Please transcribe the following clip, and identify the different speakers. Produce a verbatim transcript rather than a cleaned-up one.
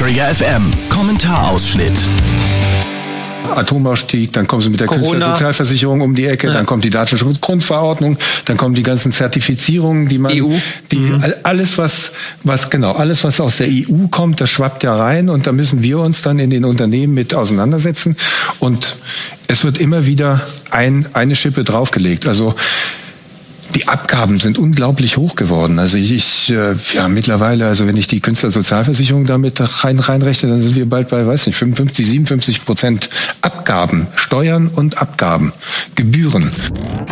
Speaker 1: Träger F M. Kommentarausschnitt.
Speaker 2: Atomausstieg, dann kommen sie mit der Künstlersozialversicherung um die Ecke, ja. Dann kommt die Datenschutzgrundverordnung, dann kommen die ganzen Zertifizierungen, die man, E U. die mhm. alles was, was genau, alles was aus der E U kommt, das schwappt ja rein und da müssen wir uns dann in den Unternehmen mit auseinandersetzen und es wird immer wieder ein, eine Schippe draufgelegt. Also die Abgaben sind unglaublich hoch geworden. Also ich, ich ja mittlerweile, also wenn ich die Künstlersozialversicherung damit rein reinrechne, dann sind wir bald bei, weiß nicht, fünfundfünfzig, siebenundfünfzig Prozent Abgaben, Steuern und Abgaben, Gebühren.